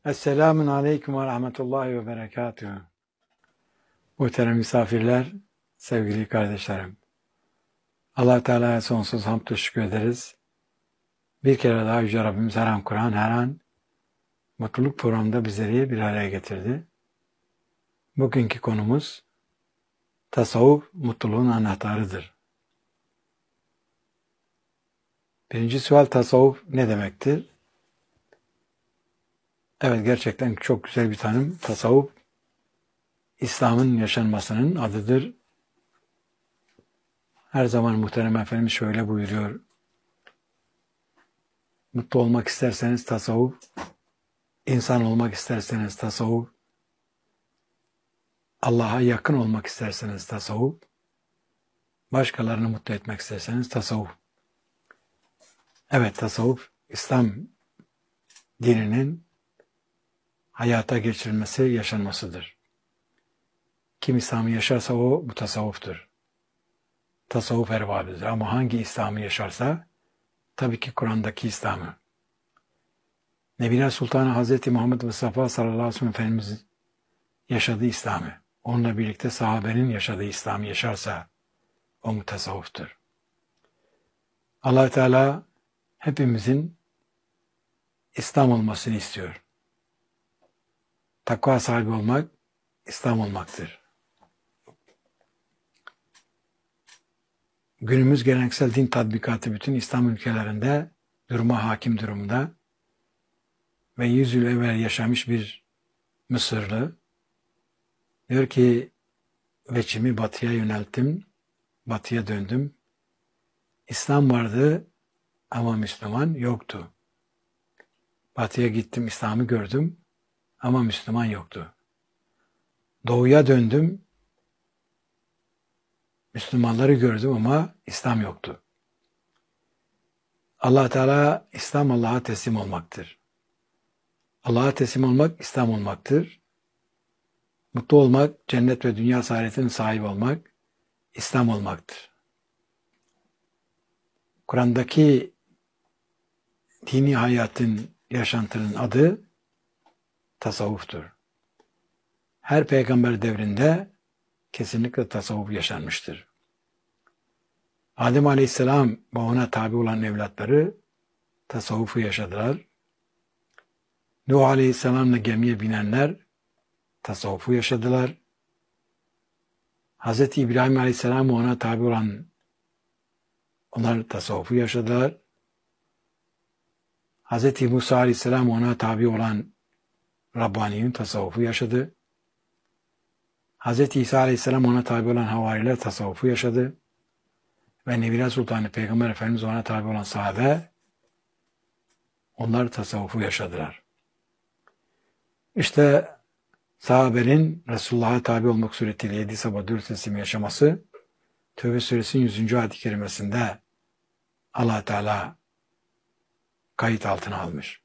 Esselamun Aleyküm ve Rahmetullahi ve Berekatühü. Muhterem misafirler, sevgili kardeşlerim. Allah Teala'ya sonsuz hamd ve şükür ederiz. Bir kere daha Yüce Rabbimiz her an Kur'an, her an mutluluk programında bizleri bir araya getirdi. Bugünkü konumuz tasavvuf mutluluğun anahtarıdır. Birinci sual, tasavvuf ne demektir? Evet, gerçekten çok güzel bir tanım. Tasavvuf, İslam'ın yaşanmasının adıdır. Her zaman muhterem Efendimiz şöyle buyuruyor. Mutlu olmak isterseniz tasavvuf, insan olmak isterseniz tasavvuf, Allah'a yakın olmak isterseniz tasavvuf, başkalarını mutlu etmek isterseniz tasavvuf. Evet, tasavvuf, İslam dininin hayata geçirilmesi, yaşanmasıdır. Kim İslam'ı yaşarsa bu tasavvuftur. Tasavvuf erbabıdır. Ama hangi İslam'ı yaşarsa, tabii ki Kur'an'daki İslam'ı. Nebiler Sultanı Hazreti Muhammed Mustafa sallallahu aleyhi ve sellem Efendimiz yaşadığı İslam'ı, onunla birlikte sahabenin yaşadığı İslam'ı yaşarsa, o mutasavvuftur. Allah Teala hepimizin İslam olmasını istiyor. Takva sahibi olmak, İslam olmaktır. Günümüz geleneksel din tatbikatı bütün İslam ülkelerinde duruma hakim durumda ve 100 yıl evvel yaşamış bir Mısırlı diyor ki, veçimi batıya yönelttim, batıya döndüm. İslam vardı ama Müslüman yoktu. Batıya gittim, İslam'ı gördüm ama Müslüman yoktu. Doğuya döndüm, Müslümanları gördüm ama İslam yoktu. Allah Teala, İslam Allah'a teslim olmaktır. Allah'a teslim olmak, İslam olmaktır. Mutlu olmak, cennet ve dünya saadetinin sahibi olmak, İslam olmaktır. Kur'an'daki dini hayatın, yaşantının adı tasavvuftur. Her peygamber devrinde kesinlikle tasavvuf yaşanmıştır. Adem Aleyhisselam ve ona tabi olan evlatları tasavvufu yaşadılar. Nuh Aleyhisselam'la gemiye binenler tasavvufu yaşadılar. Hz. İbrahim Aleyhisselam ve ona tabi olan onlar tasavvufu yaşadılar. Hz. Musa Aleyhisselam ve ona tabi olan Rabbani'nin tasavvufu yaşadı. Hz. İsa Aleyhisselam ona tabi olan havariler tasavvufu yaşadı. Ve Nebiler Sultanı Peygamber Efendimiz ona tabi olan sahabe, onlar tasavvufu yaşadılar. İşte sahabenin Resulullah'a tabi olmak suretiyle 7 sabah 4 teslim yaşaması, Tevbe suresinin 100. ayet-i kerimesinde Allah Teala kayıt altına almış.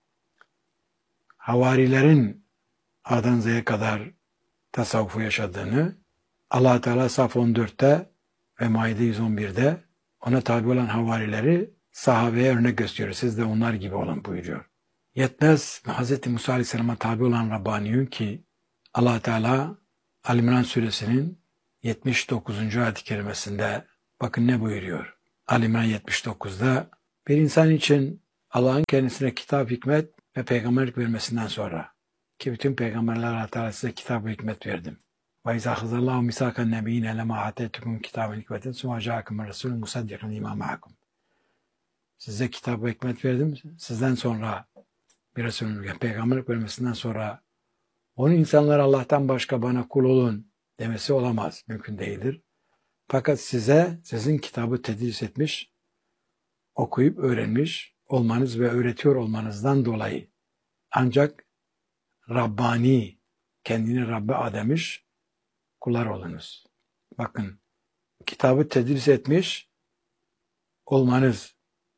Havarilerin A'dan Z'ye kadar tasavvufu yaşadığını Allah Teala Saf 14'te ve Maide 111'de ona tabi olan havarileri sahabeye örnek gösteriyor. Siz de onlar gibi olun buyuruyor. Yetmez Hz. Musa Aleyhisselam'a tabi olan Rabbani'nin ki Allah Teala Ali İmran suresinin 79. ayet-i kerimesinde bakın ne buyuruyor. Ali İmran 79'da bir insan için Allah'ın kendisine kitap, hikmet ve peygamberlik vermesinden sonra ki bütün peygamberler Allah Teala size kitap ve hikmet verdim. وَاِذَا خَذَ اللّٰهُ مِسَاكَ النَّبِيِّينَ لَمَا عَتَيْتُكُمْ كِتَابًا حِكْمَةً ثُمَّ جَاءَكُمْ رَسُولٌ مُصَدِّقٌ لِمَا مَعَكُمْ. Size kitap ve hikmet verdim. Sizden sonra bir Resulün peygamberlik vermesinden sonra onun insanlar Allah'tan başka bana kul olun demesi olamaz. Mümkün değildir. Fakat sizin kitabı tedris etmiş, okuyup öğrenmiş olmanız ve öğretiyor olmanızdan dolayı ancak Rabbani, kendini Rabbe adamış kullar olunuz. Bakın, kitabı tedris etmiş olmanız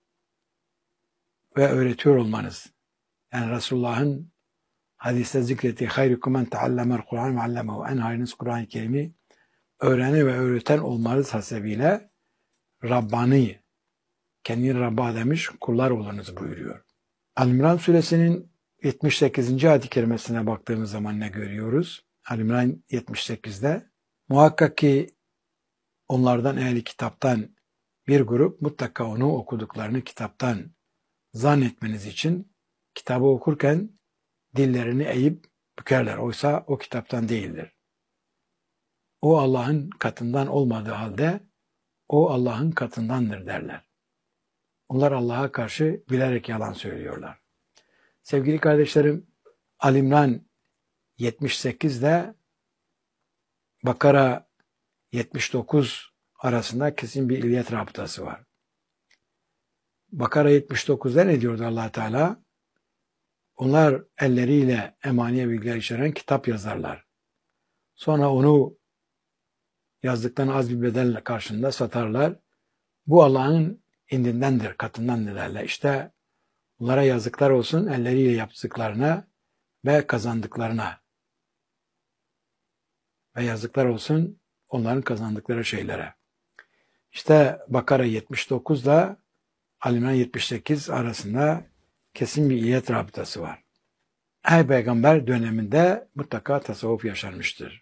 ve öğretiyor olmanız. Yani Resulullah'ın hadiste zikrettiği hayrukum men teallemel Kur'an ve allemehu, en hayrınız Kur'an-ı Kerim'i öğrenen ve öğreten olmanız hasebiyle Rabbani, kendini Rabba demiş kullar olunuz buyuruyor. Al-İmran suresinin 78. ayet-i kerimesine baktığımız zaman ne görüyoruz? Ali-İmran 78'de muhakkak ki onlardan ehli kitaptan bir grup mutlaka onu okuduklarını kitaptan zannetmeniz için kitabı okurken dillerini eğip bükerler. Oysa o kitaptan değildir. O Allah'ın katından olmadığı halde o Allah'ın katındandır derler. Onlar Allah'a karşı bilerek yalan söylüyorlar. Sevgili kardeşlerim, Ali-İmran 78'de Bakara 79 arasında kesin bir illet rabıtası var. Bakara 79'da ne diyordu Allah Teala? Onlar elleriyle emaniye bilgiler içeren kitap yazarlar. Sonra onu yazdıklarını az bir bedelle karşılığında satarlar. Bu Allah'ın indindendir, katındandır derler. İşte onlara yazıklar olsun elleriyle yaptıklarına ve kazandıklarına. Ve yazıklar olsun onların kazandıkları şeylere. İşte Bakara 79 ile Ali-İmran 78 arasında kesin bir illet rabıtası var. Her peygamber döneminde mutlaka tasavvuf yaşanmıştır.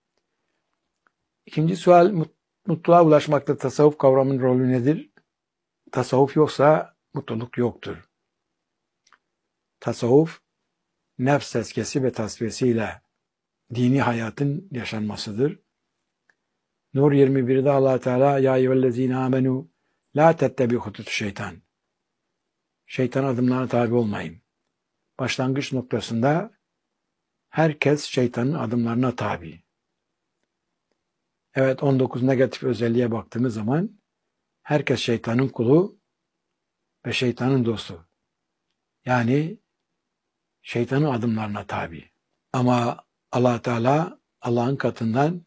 İkinci sual, mutluluğa ulaşmakta tasavvuf kavramının rolü nedir? Tasavvuf yoksa mutluluk yoktur. Tasavvuf, nefs tezkiyesi ve tasfiyesiyle dini hayatın yaşanmasıdır. Nur 21'de Allah Teala ya eyyühellezine amenu la tettebi hutut şeytan. Şeytan adımlarına tabi olmayın. Başlangıç noktasında herkes şeytanın adımlarına tabi. Evet, 19 negatif özelliğe baktığımız zaman herkes şeytanın kulu ve şeytanın dostu. Yani şeytanın adımlarına tabi. Ama Allah Teala Allah'ın katından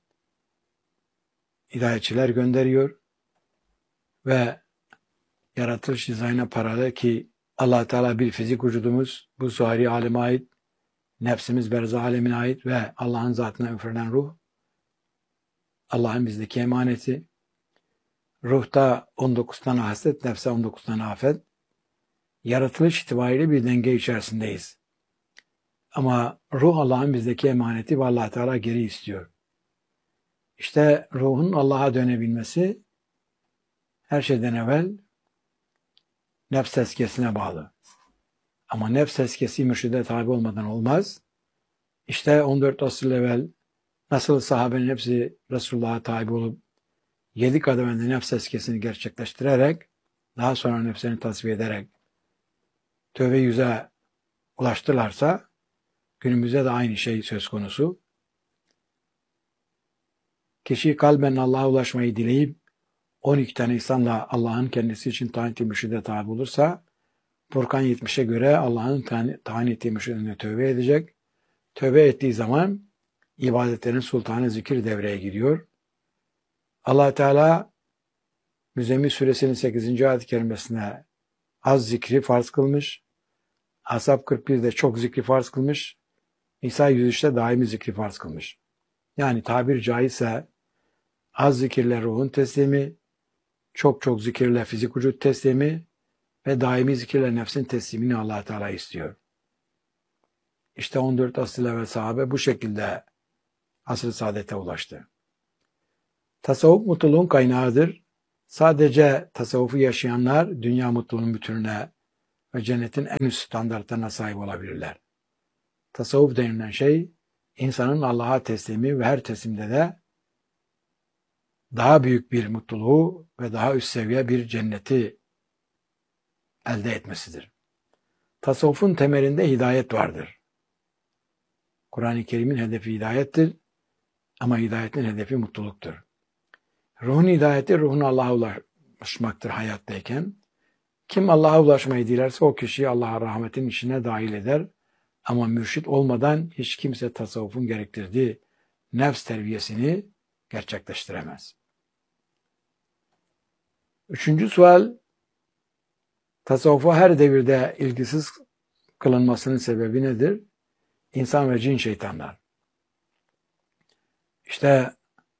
hidayetçiler gönderiyor ve yaratılış dizaynına paralel ki Allah Teala bir fizik vücudumuz, bu zahiri aleme ait, nefsimiz berzah alemine ait ve Allah'ın zatına üfürülen ruh, Allah'ın bizdeki emaneti. Ruhta 19 tane haslet, nefse 19 tane afet. Yaratılış itibariyle bir denge içerisindeyiz. Ama ruh Allah'ın bizdeki emaneti ve Allah Teala geri istiyor. İşte ruhun Allah'a dönebilmesi her şeyden evvel nefs tezkiyesine bağlı. Ama nefs tezkiyesi mürşide tabi olmadan olmaz. İşte 14 asır evvel nasıl sahabenin hepsi Resulullah'a tabi olup 7 kademede nefs tezkiyesini gerçekleştirerek daha sonra nefsini tasfiye ederek tövbe yüze ulaştılarsa günümüzde de aynı şey söz konusu. Kişi kalben Allah'a ulaşmayı dileyip 12 tane insanla Allah'ın kendisi için tayin ettiği mürşide tabi olursa Furkan 70'e göre Allah'ın tayin ettiği mürşidine tövbe edecek. Tövbe ettiği zaman ibadetlerin sultanı zikir devreye giriyor. Allah Teala Müzzemmil Suresinin 8. ayet-i kerimesine az zikri farz kılmış. Ashab 41'de çok zikri farz kılmış. Nisa 103'te daimi zikri farz kılmış. Yani tabir caizse az zikirle ruhun teslimi, çok zikirle fizik vücut teslimi ve daimi zikirle nefsin teslimini Allah Teala istiyor. İşte 14 asıl evvel sahabe bu şekilde asr-ı saadete ulaştı. Tasavvuf mutluluğun kaynağıdır. Sadece tasavvufu yaşayanlar dünya mutluluğunun bütününe ve cennetin en üst standartlarına sahip olabilirler. Tasavvuf denilen şey insanın Allah'a teslimi ve her teslimde de daha büyük bir mutluluğu ve daha üst seviye bir cenneti elde etmesidir. Tasavvufun temelinde hidayet vardır. Kur'an-ı Kerim'in hedefi hidayettir ama hidayetin hedefi mutluluktur. Ruhun hidayeti ruhun Allah'a ulaşmaktır hayattayken. Kim Allah'a ulaşmayı dilerse o kişiyi Allah'a rahmetin içine dahil eder. Ama mürşit olmadan hiç kimse tasavvufun gerektirdiği nefs terbiyesini gerçekleştiremez. Üçüncü sual, tasavvufa her devirde ilgisiz kılınmasının sebebi nedir? İnsan ve cin şeytanlar. İşte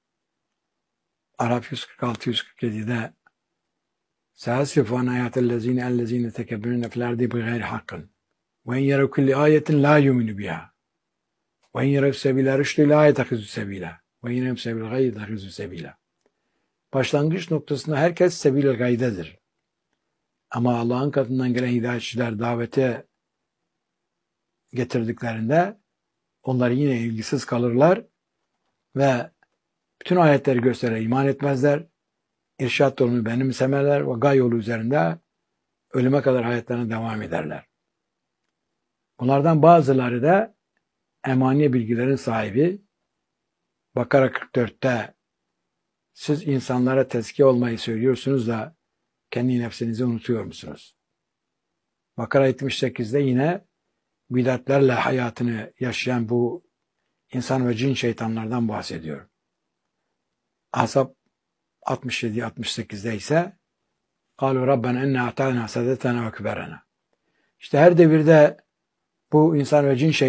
Araf 146-147'de سَيَصْرِفُ عَنْ آيَاتِ الَّذ۪ينَ اَلَّذ۪ينَ تَكَبِّرُونَ فِي الْاَرْضِ بِغَيْرِ حَقٍّ Ve en yarav kulli ayetin la yuminu biha. Ve en yarav sebila rüştü la yetehizu sebila. Ve en yarav sebil gayy yetehizu sebila. Başlangıç noktasında herkes sebil gaydedir. Ama Allah'ın katından gelen hidayetçiler davete getirdiklerinde onlar yine ilgisiz kalırlar ve bütün ayetleri göstererek iman etmezler. İrşad yolunu benimsemeler ve gay yolu üzerinde ölüme kadar hayatlarına devam ederler. Bunlardan bazıları da emani bilgilerin sahibi. Bakara 44'te siz insanlara tezkiye olmayı söylüyorsunuz da kendi nefsinizi unutuyor musunuz? Bakara 78'de yine bidatlerle hayatını yaşayan bu insan ve cin şeytanlardan bahsediyor. Ahzab 67-68'de ise قَالُوا رَبَّنَا اِنَّا اَعْتَعْنَا سَدَتَنَا وَكْبَرَنَا. İşte her devirde bu insan ve cin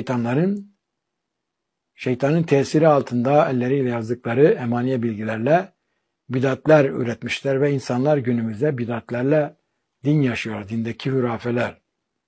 şeytanın tesiri altında elleriyle yazdıkları emaniye bilgilerle bidatler üretmişler ve insanlar günümüzde bidatlerle din yaşıyor. Dindeki hurafeler.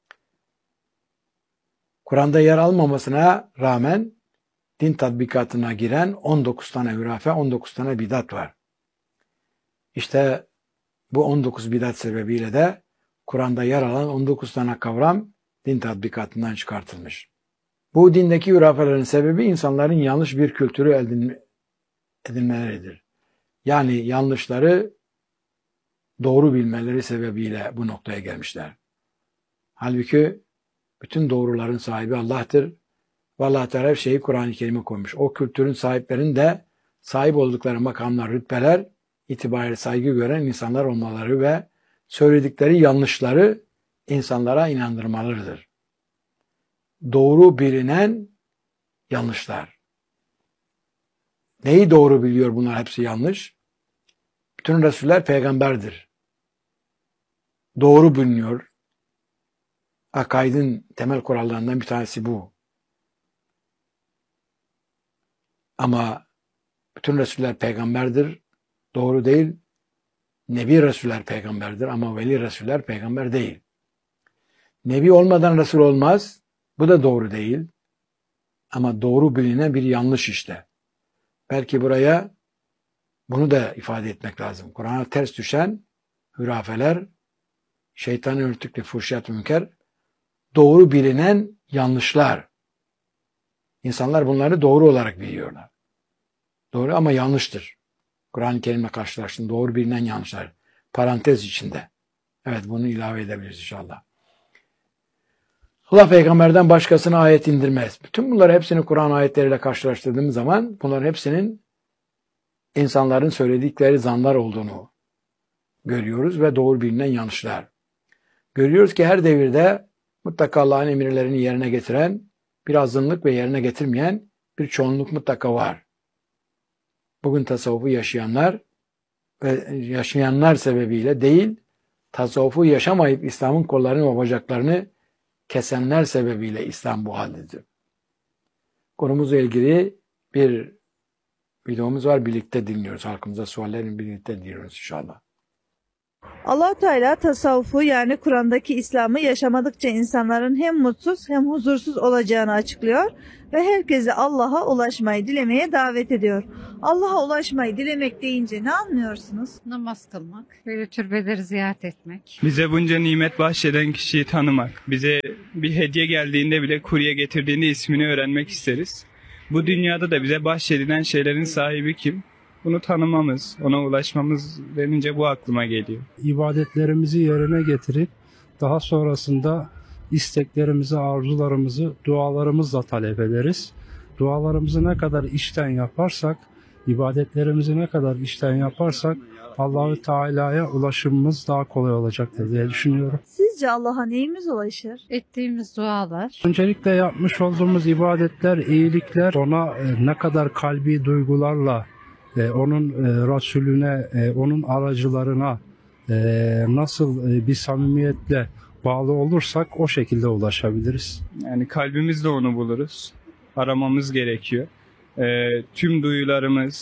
Kur'an'da yer almamasına rağmen din tatbikatına giren 19 tane hurafe, 19 tane bidat var. İşte bu 19 bidat sebebiyle de Kur'an'da yer alan 19 tane kavram din tatbikatından çıkartılmış. Bu dindeki hurafelerin sebebi insanların yanlış bir kültürü edinmeleridir. Yani yanlışları doğru bilmeleri sebebiyle bu noktaya gelmişler. Halbuki bütün doğruların sahibi Allah'tır. Ve Allah Teala her şeyi Kur'an-ı Kerim'e koymuş. O kültürün sahiplerinin de sahip oldukları makamlar, rütbeler itibariyle saygı gören insanlar olmaları ve söyledikleri yanlışları insanlara inandırmalarıdır. Doğru bilinen yanlışlar. Neyi doğru biliyor bunlar hepsi yanlış? Bütün Resuller peygamberdir. Doğru biliniyor. Akaidin temel kurallarından bir tanesi bu. Ama bütün Resuller peygamberdir. Doğru değil. Nebi Resuller peygamberdir ama veli Resuller peygamber değil. Nebi olmadan Resul olmaz. Bu da doğru değil. Ama doğru bilinen bir yanlış işte. Belki buraya bunu da ifade etmek lazım. Kur'an'a ters düşen hurafeler, şeytanın örtüklü fuhşiyat münker, doğru bilinen yanlışlar. İnsanlar bunları doğru olarak biliyorlar. Doğru ama yanlıştır. Kur'an-ı Kerim'le karşılaştığında doğru bilinen yanlışlar. Parantez içinde. Evet, bunu ilave edebiliriz inşallah. Allah peygamberden başkasına ayet indirmez. Bütün bunları hepsini Kur'an ayetleriyle karşılaştırdığımız zaman bunların hepsinin insanların söyledikleri zanlar olduğunu görüyoruz ve doğru bilinen yanlışlar. Görüyoruz ki her devirde mutlaka Allah'ın emirlerini yerine getiren bir azınlık ve yerine getirmeyen bir çoğunluk mutlaka var. Bugün tasavvufu yaşayanlar ve yaşayanlar sebebiyle değil, tasavvufu yaşamayıp İslam'ın kollarını ve bacaklarını kesenler sebebiyle İslam bu haldedir. Konumuzla ilgili bir videomuz var. Birlikte dinliyoruz. Halkımıza suallerini birlikte dinliyoruz inşallah. Allah Teala tasavvufu yani Kur'an'daki İslam'ı yaşamadıkça insanların hem mutsuz hem huzursuz olacağını açıklıyor ve herkesi Allah'a ulaşmayı dilemeye davet ediyor. Allah'a ulaşmayı dilemek deyince ne anlıyorsunuz? Namaz kılmak, böyle türbeleri ziyaret etmek. Bize bunca nimet bahşeden kişiyi tanımak. Bize bir hediye geldiğinde bile kurye getirdiğinde ismini öğrenmek isteriz. Bu dünyada da bize bahşedilen şeylerin sahibi kim? Bunu tanımamız, ona ulaşmamız denince bu aklıma geliyor. İbadetlerimizi yerine getirip daha sonrasında isteklerimizi, arzularımızı dualarımızla talep ederiz. Dualarımızı ne kadar içten yaparsak, ibadetlerimizi ne kadar içten yaparsak Allah-u Teala'ya ulaşımımız daha kolay olacaktır diye düşünüyorum. Sizce Allah'a neyimiz ulaşır? Ettiğimiz dualar. Öncelikle yapmış olduğumuz ibadetler, iyilikler ona ne kadar kalbi duygularla onun Resulüne, onun aracılarına nasıl bir samimiyetle bağlı olursak o şekilde ulaşabiliriz. Yani kalbimizle onu buluruz. Aramamız gerekiyor. Tüm duyularımız,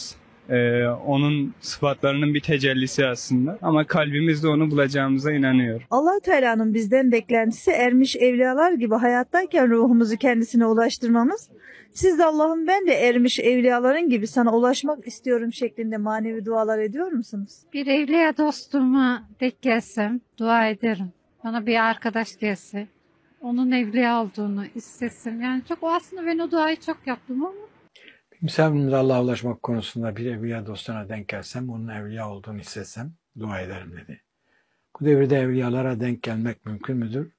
Onun sıfatlarının bir tecellisi aslında. Ama kalbimizde onu bulacağımıza inanıyorum. Allah Teala'nın bizden beklentisi ermiş evliyalar gibi hayattayken ruhumuzu kendisine ulaştırmamız. Siz de Allah'ım ben de ermiş evliyaların gibi sana ulaşmak istiyorum şeklinde manevi dualar ediyor musunuz? Bir evliya dostuma denk gelsem dua ederim. Bana bir arkadaş gelse, onun evliya olduğunu istesem. Yani çok aslında ben o duayı çok yaptım ama. Misafirimde Allah'a ulaşmak konusunda bir evliya dostuna denk gelsem, onun evliya olduğunu hissetsem dua ederim dedi. Bu devirde evliyalara denk gelmek mümkün müdür?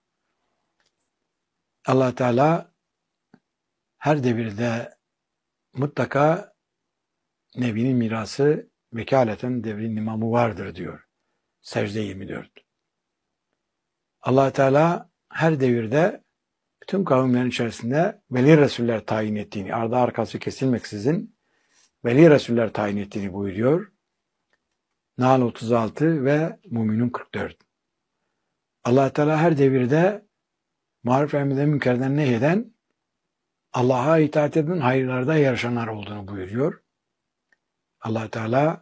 Allah Teala her devirde mutlaka Nebi'nin mirası vekaleten devrin imamı vardır diyor. Secde 24. Allah Teala her devirde bütün kavimlerin içerisinde veli resuller tayin ettiğini, ardı arkası kesilmeksizin veli resuller tayin ettiğini buyuruyor. Nahl 36 ve Müminun 44. Allah Teala her devirde maruf emreden münkerden nehyeden, Allah'a itaat eden hayırlarda yarışanlar olduğunu buyuruyor. Allah Teala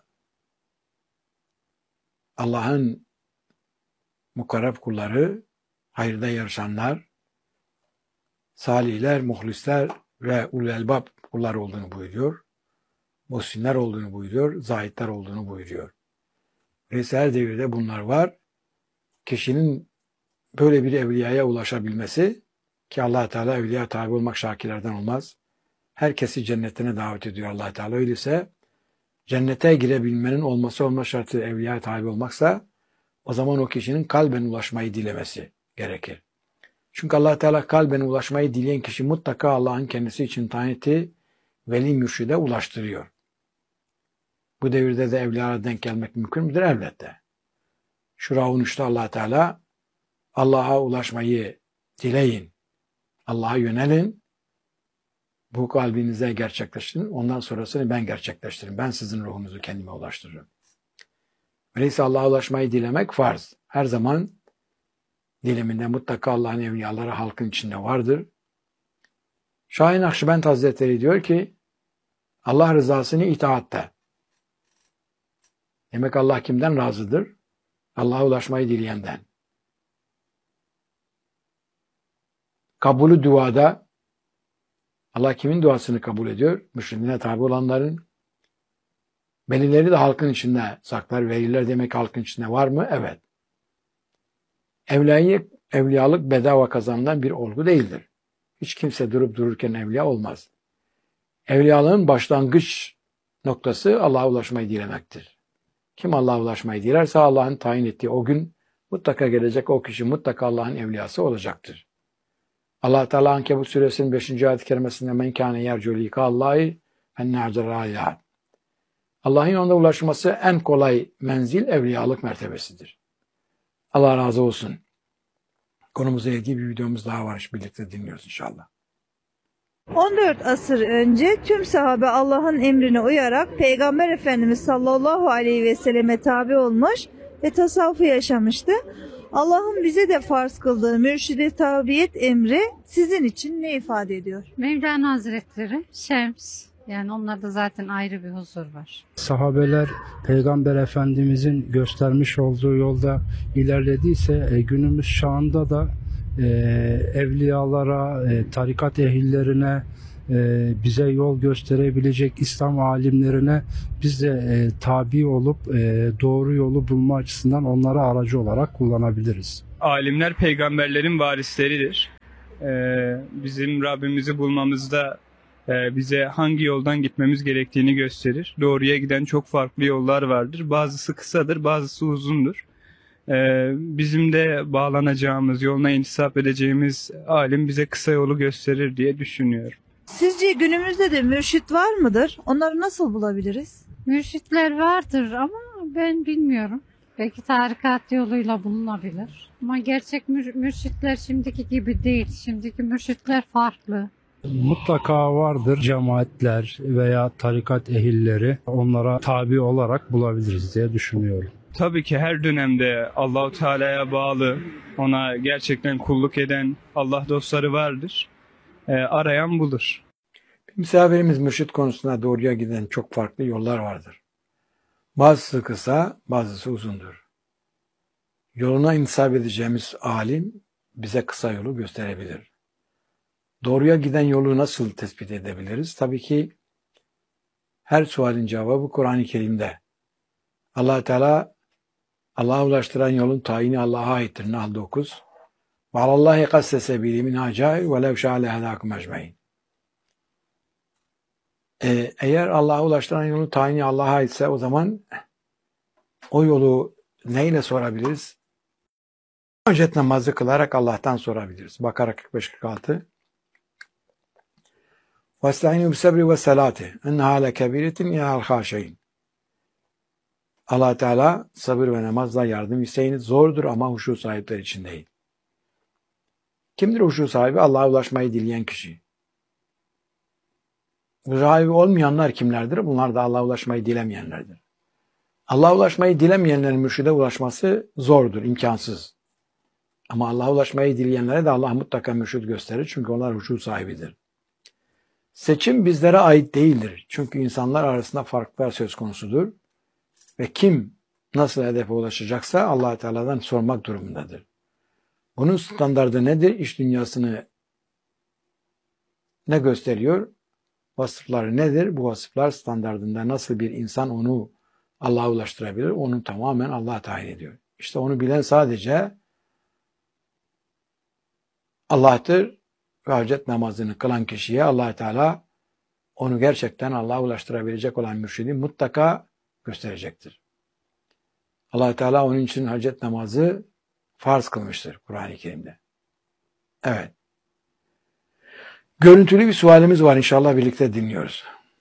Allah'ın mukarreb kulları, hayırda yarışanlar, salihler, muhlisler ve ulul elbab kullar olduğunu buyuruyor. Muhsinler olduğunu buyuruyor, zahitler olduğunu buyuruyor. Neyse her devirde bunlar var. Kişinin böyle bir evliyaya ulaşabilmesi, ki Allah Teala evliya tabi olmak şakirlerden olmaz. Herkesi cennetine davet ediyor Allah Teala. Öyleyse cennete girebilmenin olmazsa şartı evliya tabi olmaksa, o zaman o kişinin kalben ulaşmayı dilemesi gerekir. Çünkü Allah Teala kalben ulaşmayı dileyen kişi mutlaka Allah'ın kendisi için tayin ettiği veli mürşide ulaştırıyor. Bu devirde de evliyaya denk gelmek mümkün müdür? Elbette. Şura 13'te Allah Teala Allah'a ulaşmayı dileyin. Allah'a yönelin. Bu kalbinize gerçekleştirin. Ondan sonrasını ben gerçekleştiririm. Ben sizin ruhunuzu kendime ulaştırırım. Öyleyse Allah'a ulaşmayı dilemek farz. Her zaman diliminde mutlaka Allah'ın evliyaları halkın içinde vardır. Şahin Akşibend Hazretleri diyor ki, Allah rızasını itaatte. Demek Allah kimden razıdır? Allah'a ulaşmayı dileyenden. Kabulü duada, Allah kimin duasını kabul ediyor? Mürşidine tabi olanların. Velileri de halkın içinde saklar. Veliler demek halkın içinde var mı? Evet. Evliyalık bedava kazanılan bir olgu değildir. Hiç kimse durup dururken evliya olmaz. Evliyalığın başlangıç noktası Allah'a ulaşmayı dilemektir. Kim Allah'a ulaşmayı dilerse Allah'ın tayin ettiği o gün mutlaka gelecek, o kişi mutlaka Allah'ın evliyası olacaktır. Allah Teala Ankebut suresinin 5. ayet-i kerimesinde men kâne yercu likâllâhi fenne acerâ. Allah'ın yolunda ulaşması en kolay menzil evliyalık mertebesidir. Allah razı olsun. Konumuza ilgili bir videomuz daha var. Birlikte dinliyoruz inşallah. 14 asır önce tüm sahabe Allah'ın emrine uyarak Peygamber Efendimiz sallallahu aleyhi ve selleme tabi olmuş ve tasavvufu yaşamıştı. Allah'ın bize de farz kıldığı mürşide tabiyet emri sizin için ne ifade ediyor? Mevlana Hazretleri, Şems. Yani onlarda zaten ayrı bir huzur var. Sahabeler Peygamber Efendimizin göstermiş olduğu yolda ilerlediyse günümüz çağında da evliyalara, tarikat ehillerine, bize yol gösterebilecek İslam alimlerine biz de tabi olup doğru yolu bulma açısından onları aracı olarak kullanabiliriz. Alimler peygamberlerin varisleridir. Bizim Rabbimizi bulmamızda bize hangi yoldan gitmemiz gerektiğini gösterir. Doğruya giden çok farklı yollar vardır. Bazısı kısadır, bazısı uzundur. Bizim de bağlanacağımız, yoluna intisap edeceğimiz alim bize kısa yolu gösterir diye düşünüyorum. Sizce günümüzde de mürşit var mıdır? Onları nasıl bulabiliriz? Mürşitler vardır ama ben bilmiyorum. Belki tarikat yoluyla bulunabilir. Ama gerçek mürşitler şimdiki gibi değil. Şimdiki mürşitler farklı. Mutlaka vardır cemaatler veya tarikat ehilleri, onlara tabi olarak bulabiliriz diye düşünüyorum. Tabii ki her dönemde Allah-u Teala'ya bağlı, ona gerçekten kulluk eden Allah dostları vardır. Arayan bulur. Misafirimiz mürşit konusunda doğruya giden çok farklı yollar vardır. Bazısı kısa, bazısı uzundur. Yoluna intisap edeceğimiz alim bize kısa yolu gösterebilir. Doğruya giden yolu nasıl tespit edebiliriz? Tabii ki her sualin cevabı Kur'an-ı Kerim'de. Allah Teala Allah'a ulaştıran yolun tayini Allah'a aittir. Nahl 9. Ve alallahi kasse sebili min hacair ve lev şâ lehedâkum ecmaîn. Eğer Allah'a ulaştıran yolun tayini Allah'a aitse o zaman o yolu neyle sorabiliriz? Hacet namazı kılarak Allah'tan sorabiliriz. Bakara 45-46. وَاسْتَعِنُوا بِالصَّبْرِ وَالصَّلَاةِ اِنَّهَا لَكَبِيرَةٌ اِلَى الْخَاشِعِينَ. Allah Teala sabır ve namazla yardım isteyiniz. Zordur ama huşu sahipleri için değil. Kimdir huşu sahibi? Allah'a ulaşmayı dileyen kişi. Huşu sahibi olmayanlar kimlerdir? Bunlar da Allah'a ulaşmayı dilemeyenlerdir. Allah'a ulaşmayı dilemeyenlerin mürşide ulaşması zordur, imkansız. Ama Allah'a ulaşmayı dileyenlere de Allah mutlaka mürşid gösterir. Çünkü onlar huşu sahibidir. Seçim bizlere ait değildir. Çünkü insanlar arasında farklar söz konusudur. Ve kim nasıl hedefe ulaşacaksa Allah Teala'dan sormak durumundadır. Bunun standardı nedir? İş dünyasını ne gösteriyor? Vasıfları nedir? Bu vasıflar standardında nasıl bir insan onu Allah'a ulaştırabilir? Onu tamamen Allah tayin ediyor. İşte onu bilen sadece Allah'tır ve hacet namazını kılan kişiye Allah Teala onu gerçekten Allah'a ulaştırabilecek olan mürşidi mutlaka gösterecektir. Allah Teala onun için hacet namazı farz kılmıştır Kur'an-ı Kerim'de. Evet. Görüntülü bir sualimiz var. İnşallah birlikte dinliyoruz.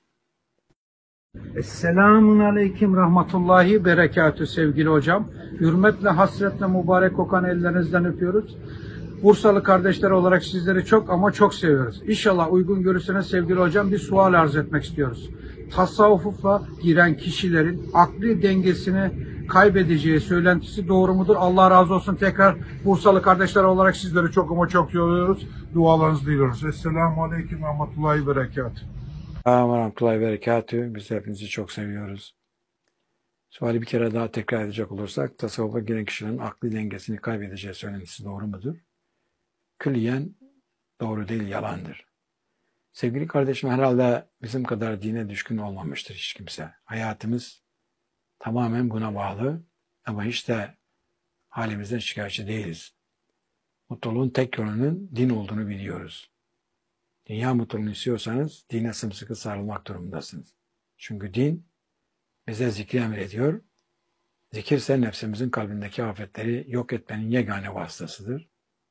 Esselamun Aleyküm Rahmetullahi Berekatü sevgili hocam. Hürmetle, hasretle mübarek kokan ellerinizden öpüyoruz. Bursalı kardeşler olarak sizleri çok ama çok seviyoruz. İnşallah uygun görürseniz sevgili hocam bir sual arz etmek istiyoruz. Tasavvufa giren kişilerin akli dengesini kaybedeceği söylentisi doğru mudur? Allah razı olsun. Tekrar Bursalı kardeşler olarak sizleri çok ama çok seviyoruz. Dualarınızı diliyoruz. Esselamu Aleyküm Rahmetullahi Berekatü. Rahmetullahi ve berekatühü. Biz hepinizi çok seviyoruz. Suali bir kere daha tekrar edecek olursak, tasavvufa giren kişilerin akli dengesini kaybedeceği söylentisi doğru mudur? Külliyen doğru değil, yalandır. Sevgili kardeşim, herhalde bizim kadar dine düşkün olmamıştır hiç kimse. Hayatımız tamamen buna bağlı ama hiç de halimizden şikayetçi değiliz. Mutluluğun tek yolunun din olduğunu biliyoruz. Dünya mutluluğunu istiyorsanız dine sımsıkı sarılmak durumundasınız. Çünkü din bize zikri emrediyor. Zikir ise nefsimizin kalbindeki afetleri yok etmenin yegane vasıtasıdır.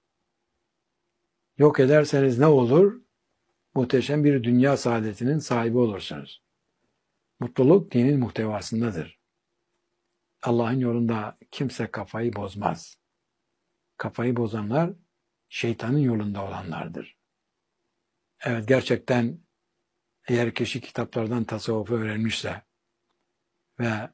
Yok ederseniz ne olur? Muhteşem bir dünya saadetinin sahibi olursunuz. Mutluluk dinin muhtevasındadır. Allah'ın yolunda kimse kafayı bozmaz. Kafayı bozanlar şeytanın yolunda olanlardır. Evet, gerçekten eğer kişi kitaplardan tasavvufu öğrenmişse ve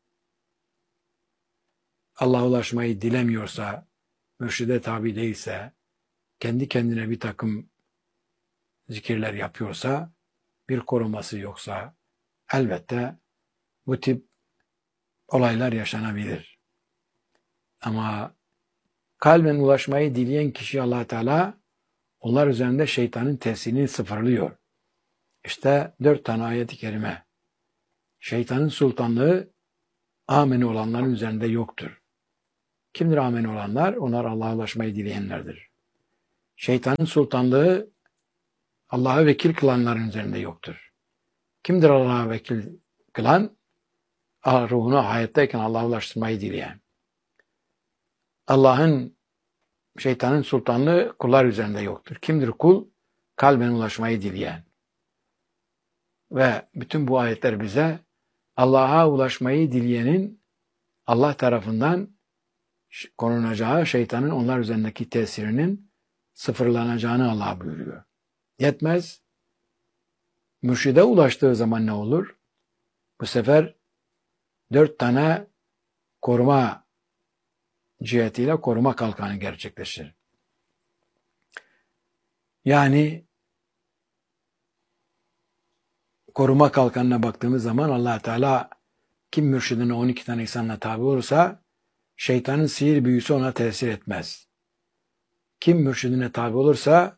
Allah'a ulaşmayı dilemiyorsa, mürşide tabi değilse, kendi kendine bir takım zikirler yapıyorsa, bir koruması yoksa, elbette bu tip olaylar yaşanabilir. Ama kalben ulaşmayı dileyen kişi Allah Teala onlar üzerinde şeytanın tesirini sıfırlıyor. İşte 4 tane ayet-i kerime. Şeytanın sultanlığı ameni olanların üzerinde yoktur. Kimdir ameni olanlar? Onlar Allah'a ulaşmayı dileyenlerdir. Şeytanın sultanlığı Allah'a vekil kılanların üzerinde yoktur. Kimdir Allah'a vekil kılan? Ruhunu hayattayken Allah'a ulaştırmayı dileyen. Şeytanın sultanlığı kullar üzerinde yoktur. Kimdir kul? Kalben ulaşmayı dileyen. Ve bütün bu ayetler bize Allah'a ulaşmayı dileyenin Allah tarafından korunacağı, şeytanın onlar üzerindeki tesirinin sıfırlanacağını Allah buyuruyor. Yetmez. Mürşide ulaştığı zaman ne olur? Bu sefer 4 tane koruma cihetiyle koruma kalkanı gerçekleşir. Yani koruma kalkanına baktığımız zaman Allah Teala Kim mürşidine 12 tane insanla tabi olursa şeytanın sihir büyüsü ona tesir etmez. Kim mürşidine tabi olursa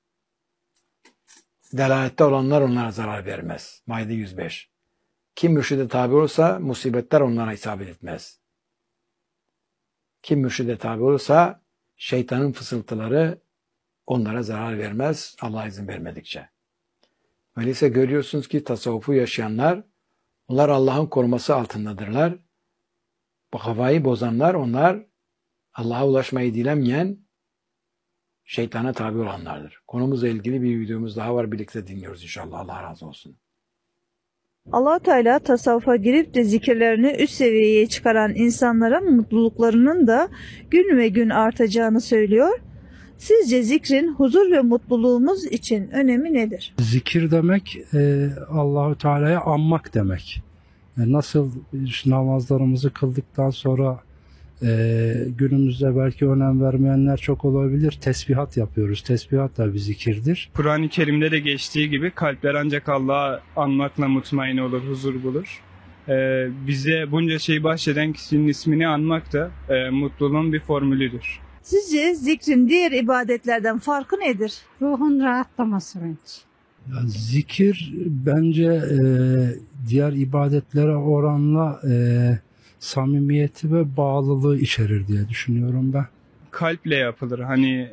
delalette olanlar onlara zarar vermez. Maide 105. Kim mürşide tabi olursa musibetler onlara isabet etmez. Kim mürşide tabi olursa şeytanın fısıltıları onlara zarar vermez Allah izin vermedikçe. Öyleyse görüyorsunuz ki tasavvufu yaşayanlar onlar Allah'ın koruması altındadırlar. Bu havayı bozanlar onlar Allah'a ulaşmayı dilemeyen şeytana tabi olanlardır. Konumuzla ilgili bir videomuz daha var. Birlikte dinliyoruz inşallah. Allah razı olsun. Allah Teala tasavvufa girip de zikirlerini üst seviyeye çıkaran insanlara mutluluklarının da gün ve gün artacağını söylüyor. Sizce zikrin huzur ve mutluluğumuz için önemi nedir? Zikir demek Allahu Teala'ya anmak demek. Nasıl namazlarımızı kıldıktan sonra günümüzde belki önem vermeyenler çok olabilir. Tesbihat yapıyoruz. Tesbihat da bir zikirdir. Kur'an-ı Kerim'de de geçtiği gibi kalpler ancak Allah'ı anmakla mutmain olur, huzur bulur. Bize bunca şeyi bahşeden kişinin ismini anmak da mutluluğun bir formülüdür. Sizce zikrin diğer ibadetlerden farkı nedir? Ruhun rahatlaması bence. Ya, zikir bence diğer ibadetlere oranla samimiyeti ve bağlılığı içerir diye düşünüyorum ben. Kalple yapılır. Hani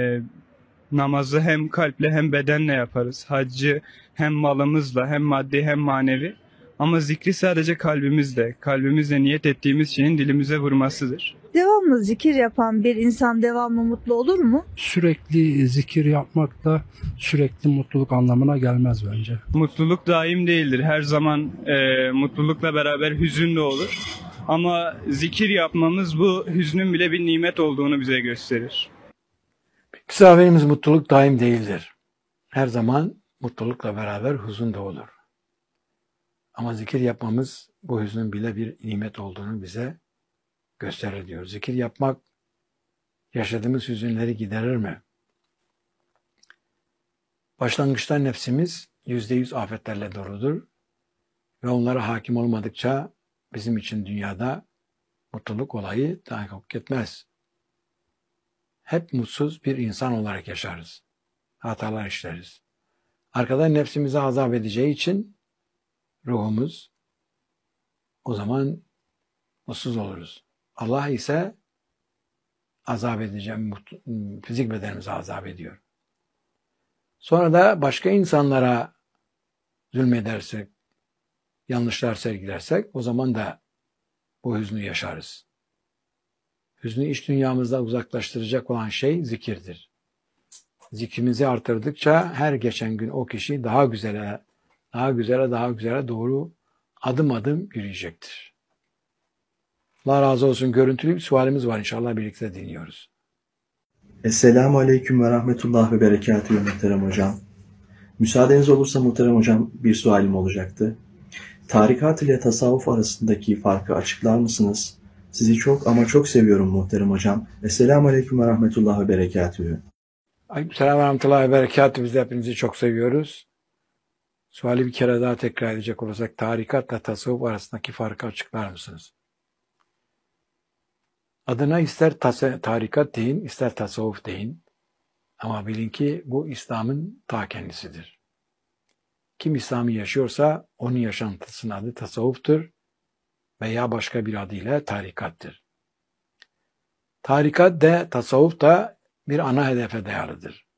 namazı hem kalple hem bedenle yaparız. Haccı hem malımızla hem maddi hem manevi. Ama zikri sadece kalbimizle niyet ettiğimiz şeyin dilimize vurmasıdır. Devamlı zikir yapan bir insan devamlı mutlu olur mu? Sürekli zikir yapmak da sürekli mutluluk anlamına gelmez bence. Mutluluk daim değildir. Her zaman mutlulukla beraber hüzün de olur. Ama zikir yapmamız bu hüznün bile bir nimet olduğunu bize gösterir. Misafirimiz mutluluk daim değildir. Her zaman mutlulukla beraber huzun da olur. Ama zikir yapmamız bu hüznün bile bir nimet olduğunu bize gösterir diyor. Zikir yapmak yaşadığımız hüzünleri giderir mi? Başlangıçta nefsimiz %100 afetlerle doludur ve onlara hakim olmadıkça bizim için dünyada mutluluk olayı tahakkuk etmez. Hep mutsuz bir insan olarak yaşarız. Hatalar işleriz. Arkada nefsimize azap edeceği için ruhumuz o zaman mutsuz oluruz. Allah ise azap edeceğim, fizik bedenimize azap ediyor. Sonra da başka insanlara zulmedersek, yanlışlar sergilersek o zaman da bu hüznü yaşarız. Hüznü iç dünyamızda uzaklaştıracak olan şey zikirdir. Zikrimizi artırdıkça her geçen gün o kişi daha güzele doğru adım adım yürüyecektir. Allah razı olsun. Görüntülü bir sualimiz var. İnşallah birlikte dinliyoruz. Esselamu Aleyküm ve Rahmetullah ve Berekatühü muhterem hocam. Müsaadeniz olursa muhterem hocam bir sualim olacaktı. Tarikat ile tasavvuf arasındaki farkı açıklar mısınız? Sizi çok ama çok seviyorum muhterem hocam. Esselamu Aleyküm ve Rahmetullah ve Berekatühü. Aleykümselam ve Rahmetullah ve Berekatühü. Biz de hepinizi çok seviyoruz. Suali bir kere daha tekrar edecek olursak tarikatla tasavvuf arasındaki farkı açıklar mısınız? Adına ister tarikat deyin, ister tasavvuf deyin. Ama bilin ki bu İslam'ın ta kendisidir. Kim İslam'ı yaşıyorsa onun yaşantısının adı tasavvuftur veya başka bir adıyla tarikattır. Tarikat de tasavvuf da bir ana hedefe dayalıdır.